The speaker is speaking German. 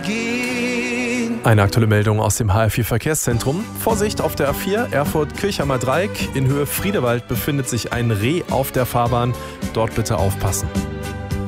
gehen. Eine aktuelle Meldung aus dem HR4 Verkehrszentrum. Vorsicht auf der A4 Erfurt-Kirchheimer Dreieck. In Höhe Friedewald befindet sich ein Reh auf der Fahrbahn. Dort bitte aufpassen.